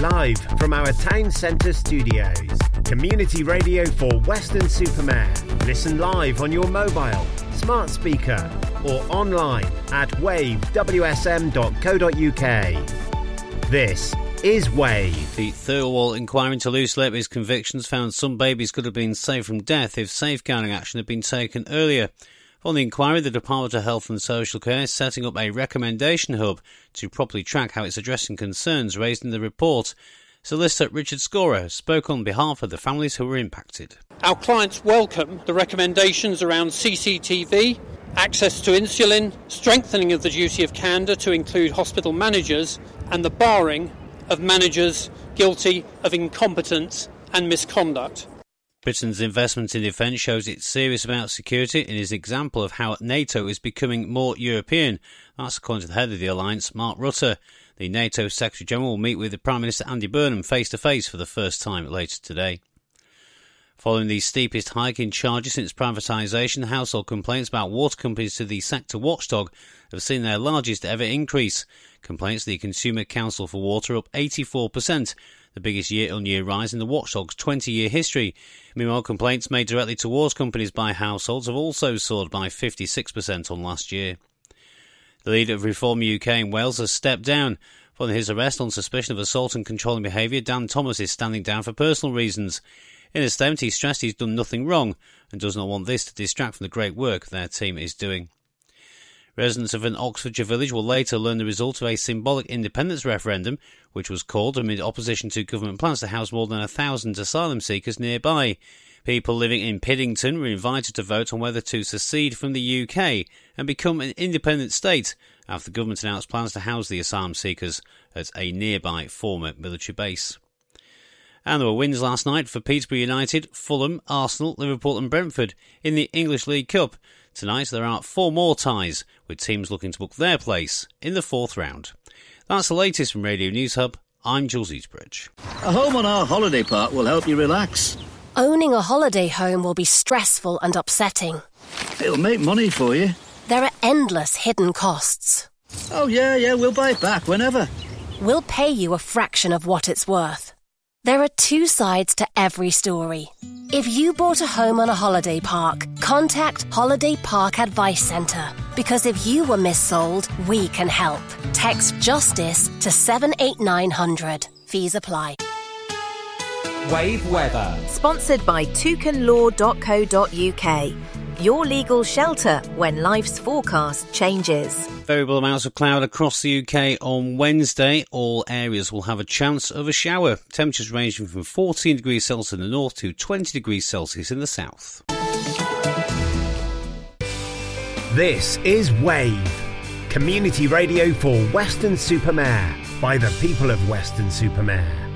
Live from our town centre studios. Community radio for Weston-super-Mare. Listen live on your mobile, smart speaker or online at wavewsm.co.uk. This is Wave. The Thirlwall inquiry into Loose Lippy's convictions found some babies could have been saved from death if safeguarding action had been taken earlier. On the inquiry, the Department of Health and Social Care is setting up a recommendation hub to properly track how it's addressing concerns raised in the report. Solicitor Richard Scorer spoke on behalf of the families who were impacted. Our clients welcome the recommendations around CCTV, access to insulin, strengthening of the duty of candour to include hospital managers, and the barring of managers guilty of incompetence and misconduct. Britain's investment in defence shows it's serious about security and is an example of how NATO is becoming more European. That's according to the head of the alliance, Mark Rutte. The NATO Secretary-General will meet with the Prime Minister Andy Burnham face-to-face for the first time later today. Following the steepest hike in charges since privatisation, household complaints about water companies to the sector watchdog have seen their largest ever increase. Complaints to the Consumer Council for Water up 84%, the biggest year-on-year rise in the watchdog's 20-year history. Meanwhile, complaints made directly towards companies by households have also soared by 56% on last year. The leader of Reform UK in Wales has stepped down. Following his arrest on suspicion of assault and controlling behaviour, Dan Thomas is standing down for personal reasons. In a statement, he stressed he's done nothing wrong and does not want this to distract from the great work their team is doing. Residents of an Oxfordshire village will later learn the result of a symbolic independence referendum, which was called amid opposition to government plans to house more than 1,000 asylum seekers nearby. People living in Piddington were invited to vote on whether to secede from the UK and become an independent state after the government announced plans to house the asylum seekers at a nearby former military base. And there were wins last night for Peterborough United, Fulham, Arsenal, Liverpool and Brentford in the English League Cup. Tonight there are 4 more ties, with teams looking to book their place in the 4th round. That's the latest from Radio News Hub. I'm Jules Eastbridge. A home on our holiday park will help you relax. Owning a holiday home will be stressful and upsetting. It'll make money for you. There are endless hidden costs. Oh, yeah, we'll buy it back whenever. We'll pay you a fraction of what it's worth. There are 2 sides to every story. If you bought a home on a holiday park, contact Holiday Park Advice Centre. Because if you were missold, we can help. Text JUSTICE to 78900. Fees apply. Wave weather. Sponsored by toucanlaw.co.uk. Your legal shelter when life's forecast changes. Variable amounts of cloud across the UK on Wednesday. All areas will have a chance of a shower. Temperatures ranging from 14 degrees Celsius in the north to 20 degrees Celsius in the south. This is Wave. Community radio for Weston-super-Mare by the people of Weston-super-Mare.